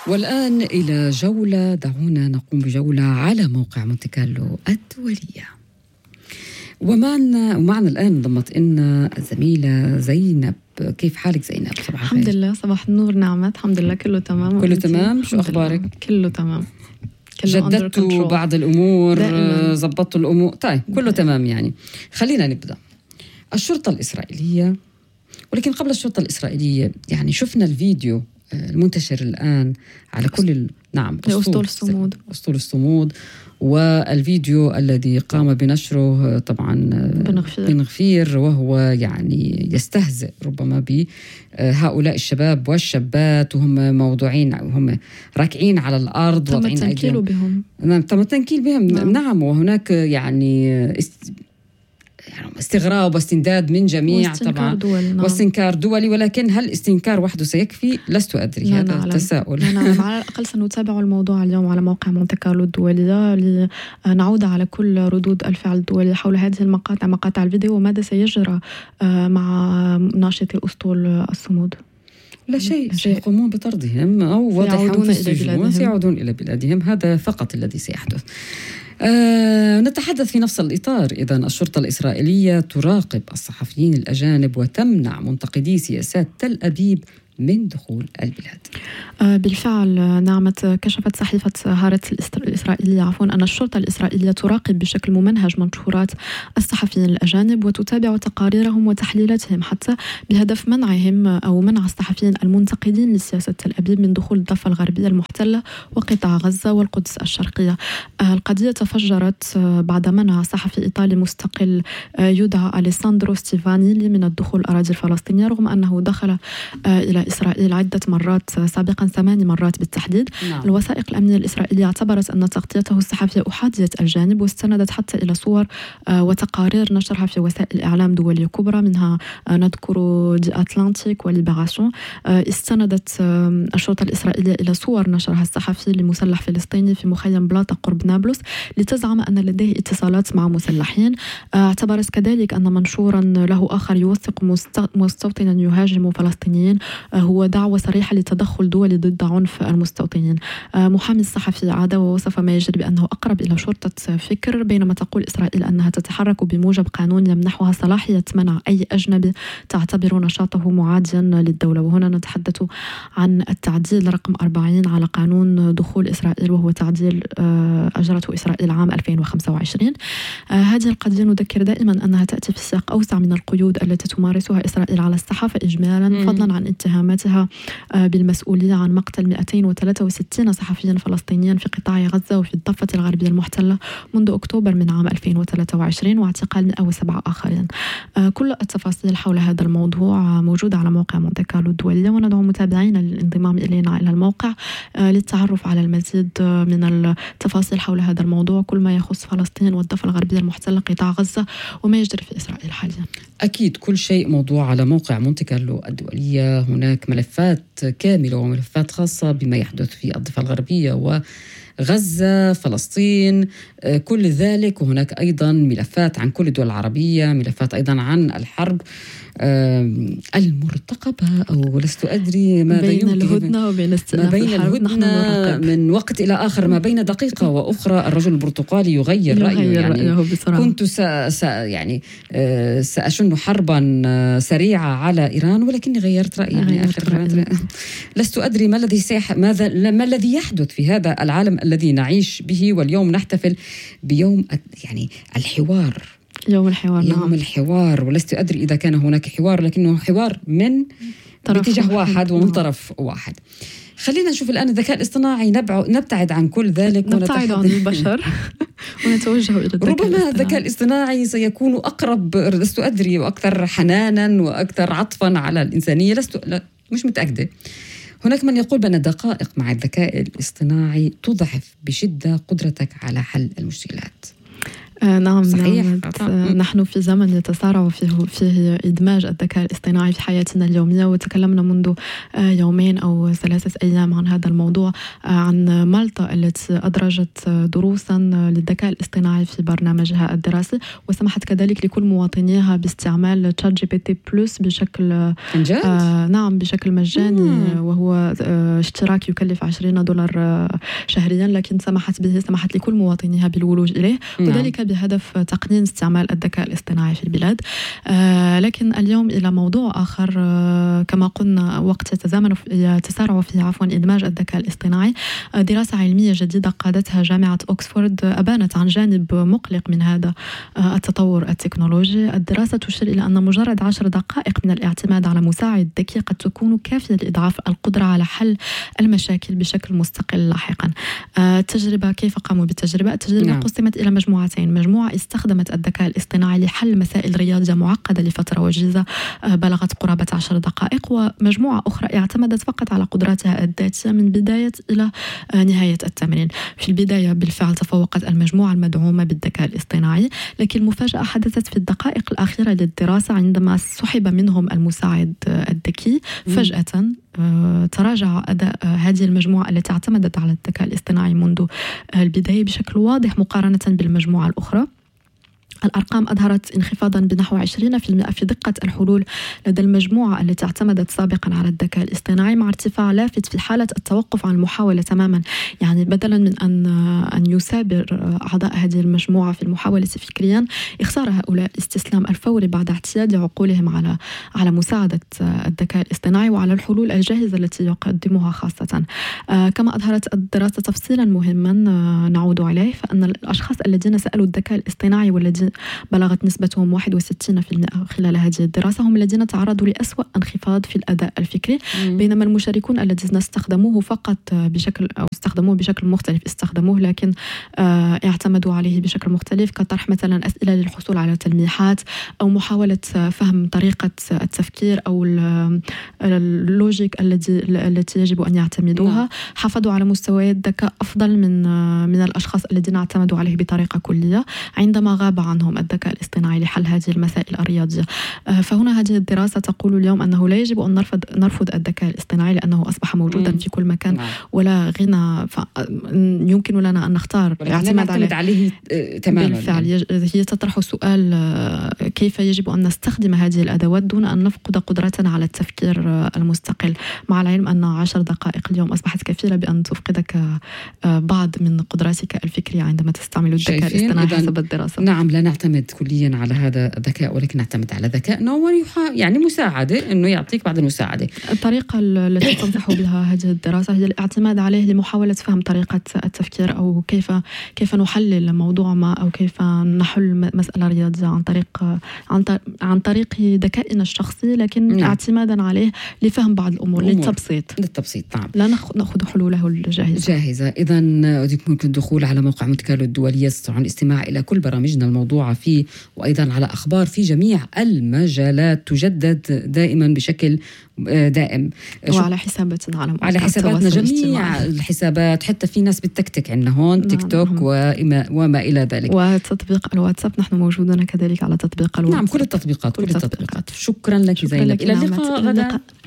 والآن إلى جولة، دعونا نقوم بجولة على موقع مونتي كارلو الدولية. ومعنا الآن انضمت لنا الزميلة زينب. كيف حالك زينب؟ صباح الخير. الحمد لله، صباح النور نعمت. الحمد لله كله تمام. كله تمام. شو أخبارك؟ كله تمام. جددتوا بعض الأمور، زبطتوا الأمور. طيب كله تمام. يعني خلينا نبدأ. الشرطة الإسرائيلية، ولكن قبل الشرطة الإسرائيلية يعني شفنا الفيديو المنتشر الآن على كل أسطول الصمود. أسطول الصمود، والفيديو الذي قام بنشره طبعا بن غفير، وهو يعني يستهزئ ربما بهؤلاء الشباب والشابات وهم موضوعين، وهم راكعين على الأرض، تم التنكيل بهم. تم التنكيل بهم. نعم. وهناك يعني استغراب واستنداد من جميع طبعا، واستنكار دولي. ولكن هل استنكار وحده سيكفي؟ لست أدري. هذا التساؤل. على الأقل سنتابع الموضوع اليوم على موقع مونتي كارلو الدولية لنعود على كل ردود الفعل الدولية حول هذه مقاطع الفيديو، وماذا سيجرى مع ناشطي أسطول الصمود. لا شيء، سيقومون بطردهم أو وضعهم في السجون وسيعودون إلى بلادهم. هذا فقط الذي سيحدث. نتحدث في نفس الإطار. إذن الشرطة الإسرائيلية تراقب الصحفيين الأجانب وتمنع منتقدي سياسات تل أبيب من دخول البلاد. بالفعل نعمت، كشفت صحيفة هارتز الإسرائيلية أن الشرطة الإسرائيلية تراقب بشكل ممنهج منشورات الصحفيين الأجانب وتتابع تقاريرهم وتحليلاتهم، حتى بهدف منعهم أو منع الصحفيين المنتقدين لسياسة تل أبيب من دخول الضفة الغربية المحتلة وقطاع غزة والقدس الشرقية. القضية تفجرت بعد منع صحفي إيطالي مستقل يدعى أليساندرو ستيفانيلي من الدخول الأراضي الفلسطينية، رغم أنه دخل إلى إسرائيل عدة مرات سابقا، 8 مرات بالتحديد. الوثائق الأمنية الإسرائيلية اعتبرت أن تغطيته الصحفية أحادية الجانب، واستندت حتى إلى صور وتقارير نشرها في وسائل إعلام دولية كبرى، منها نذكر دي أتلانتيك وليبراسيون. استندت الشرطة الإسرائيلية إلى صور نشرها الصحفي لمسلح فلسطيني في مخيم بلاطة قرب نابلس لتزعم أن لديه اتصالات مع مسلحين. اعتبرت كذلك أن منشورا له آخر يوثق مستوطنا يهاجم فلسطينيين هو دعوة صريحة لتدخل دولي ضد عنف المستوطنين. محامي الصحفي عاد ووصف ما يجري بأنه أقرب إلى شرطة فكر، بينما تقول إسرائيل أنها تتحرك بموجب قانون يمنحها صلاحية منع أي أجنبي تعتبر نشاطه معاديا للدولة. وهنا نتحدث عن التعديل رقم 40 على قانون دخول إسرائيل، وهو تعديل أجرته إسرائيل عام 2025. هذه القضية نذكر دائما أنها تأتي في سياق أوسع من القيود التي تمارسها إسرائيل على الصحافة إجمالا، فضلا عن اتهاماتها بالمسؤولية عن مقتل 263 صحفيا فلسطينيا في قطاع غزة وفي الضفة الغربية المحتلة منذ أكتوبر من عام 2023، واعتقال 107 آخرين. كل التفاصيل حول هذا الموضوع موجودة على موقع مونتي كارلو الدولية، وندعو متابعينا للانضمام إلينا إلى الموقع للتعرف على المزيد من التفاصيل حول هذا الموضوع، كل ما يخص فلسطين والضفة الغربية المحتلة قطاع غزة وما يجري في إسرائيل حاليا. أكيد كل شيء موضوع على موقع مونتي كارلو الدولية. هناك ملفات كاملة وملفات خاصة بما يحدث في الضفة الغربية وغزة فلسطين، كل ذلك. وهناك أيضا ملفات عن كل الدول العربية، ملفات أيضا عن الحرب المرتقبة أو لست أدري ما بين الهدنة وبين استئناف الحرب. نحن من وقت إلى آخر، ما بين دقيقة وأخرى الرجل البرتقالي يغير رأيه. يعني كنت يعني سأشن حربا سريعة على إيران، ولكني غيرت رأيي يعني آخر. لست أدري ما الذي يحدث في هذا العالم الذي نعيش به. واليوم نحتفل بيوم يعني الحوار، يوم الحوار. ولست أدري إذا كان هناك حوار، لكنه حوار من اتجاه واحد ومن طرف واحد. خلينا نشوف الآن الذكاء الاصطناعي. نبتعد عن كل ذلك، نبتعد عن البشر ونتوجه إلى الذكاء ربما الاصطناعي. الذكاء الاصطناعي سيكون أقرب، لست أدري، وأكثر حنانا وأكثر عطفا على الإنسانية. مش متأكدة. هناك من يقول بأن دقائق مع الذكاء الاصطناعي تضعف بشدة قدرتك على حل المشكلات. نعم صحيح. نحن في زمن يتسارع فيه إدماج الذكاء الاصطناعي في حياتنا اليومية، وتكلمنا منذ يومين أو 3 أيام عن هذا الموضوع، عن مالطا التي أدرجت دروسا للذكاء الاصطناعي في برنامجها الدراسي، وسمحت كذلك لكل مواطنيها باستعمال ChatGPT Plus بشكل نعم بشكل مجاني، وهو اشتراك يكلف $20 شهريا، لكن سمحت لكل مواطنيها بالولوج إليه، وذلك بهدف تقنين استعمال الذكاء الاصطناعي في البلاد. لكن اليوم إلى موضوع آخر، كما قلنا وقت يتسارع فيه إدماج الذكاء الاصطناعي. دراسة علمية جديدة قادتها جامعة أكسفورد أبانت عن جانب مقلق من هذا التطور التكنولوجي. الدراسة تشير إلى أن مجرد 10 دقائق من الاعتماد على مساعد ذكي قد تكون كافية لإضعاف القدرة على حل المشاكل بشكل مستقل لاحقا. التجربة، كيف قاموا بالتجربة؟ التجربة قسمت إلى مجموعتين: مجموعة استخدمت الذكاء الاصطناعي لحل مسائل رياضية معقدة لفترة وجيزة بلغت قرابة 10 دقائق، ومجموعة أخرى اعتمدت فقط على قدراتها الذاتية من بداية إلى نهاية التمرين. في البداية بالفعل تفوقت المجموعة المدعومة بالذكاء الاصطناعي، لكن المفاجأة حدثت في الدقائق الأخيرة للدراسة عندما سحب منهم المساعد الذكي فجأة. تراجع أداء هذه المجموعة التي اعتمدت على الذكاء الاصطناعي منذ البداية بشكل واضح مقارنة بالمجموعة الأخرى. الأرقام أظهرت انخفاضا بنحو 20% في دقة الحلول لدى المجموعة التي اعتمدت سابقا على الذكاء الاصطناعي، مع ارتفاع لافت في حالة التوقف عن المحاولة تماما. يعني بدلا من أن يثابر أعضاء هذه المجموعة في المحاولة فكريا، اختار هؤلاء الاستسلام الفوري بعد اعتياد عقولهم على مساعدة الذكاء الاصطناعي وعلى الحلول الجاهزة التي يقدمها خاصة. كما أظهرت الدراسة تفصيلا مهما نعود عليه، فأن الأشخاص الذين سألوا الذكاء الاصطناعي والذين بلغت نسبتهم 61% خلال هذه الدراسة هم الذين تعرضوا لأسوأ انخفاض في الأداء الفكري، بينما المشاركون الذين استخدموه بشكل مختلف استخدموه لكن اعتمدوا عليه بشكل مختلف، كطرح مثلا أسئلة للحصول على تلميحات أو محاولة فهم طريقة التفكير أو اللوجيك التي يجب أن يعتمدوها، حافظوا على مستويات ذكاء أفضل من الأشخاص الذين اعتمدوا عليه بطريقة كلية عندما غاب عنهم الذكاء الاصطناعي لحل هذه المسائل الرياضية. فهنا هذه الدراسة تقول اليوم أنه لا يجب أن نرفض الذكاء الاصطناعي لأنه أصبح موجودا في كل مكان ولا غنى، يمكن لنا أن نختار الاعتماد عليه تماما. بالفعل هي تطرح سؤال: كيف يجب أن نستخدم هذه الأدوات دون أن نفقد قدرتنا على التفكير المستقل، مع العلم أن 10 دقائق اليوم أصبحت كثيرة بأن تفقدك بعض من قدراتك الفكرية عندما تستعمل الذكاء الاصطناعي حسب الدراسة. نعم، لا نعتمد كليا على هذا الذكاء، ولكن نعتمد على ذكائنا يعني مساعدة، أنه يعطيك بعض المساعدة. الطريقة التي تنصح بها هذه الدراسة هي الاعتماد عليه لمحاولة فهم طريقة التفكير، أو كيف نحلل موضوع ما، أو كيف نحل مسألة رياضية عن طريق ذكائنا الشخصي، لكن اعتمادا عليه لفهم بعض الأمور للتبسيط. نعم، لا نأخذ حلوله الجاهزة. إذن أوديكم الدخول على موقع مونت كارلو الدولي، يستطيعون الاستماع إلى كل برامجنا الموضوعة فيه، وأيضا على أخبار في جميع المجالات تجدد دائما بشكل دائم، وعلى حساباتنا على حساباتنا جميع الحسابات، حتى في ناس بتكتك عندنا هون تيك توك وما إلى ذلك، وتطبيق الواتساب نحن موجودون كذلك على تطبيق الواتساب. نعم، كل التطبيقات. شكرا لك زينب، إلى اللقاء غدا.